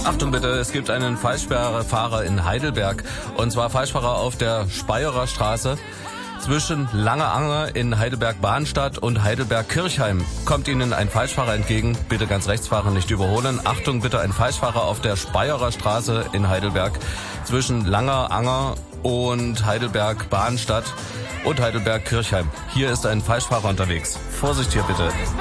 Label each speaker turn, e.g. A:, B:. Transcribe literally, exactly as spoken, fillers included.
A: Achtung bitte, es gibt einen Falschfahrer in Heidelberg. Und zwar Falschfahrer auf der Speyerer Straße. Zwischen Langeanger in Heidelberg-Bahnstadt und Heidelberg-Kirchheim kommt Ihnen ein Falschfahrer entgegen. Bitte ganz rechts fahren, nicht überholen. Achtung bitte, ein Falschfahrer auf der Speyerer Straße in Heidelberg. Zwischen Langeanger und Heidelberg-Bahnstadt und Heidelberg-Kirchheim. Hier ist ein Falschfahrer unterwegs. Vorsicht hier bitte.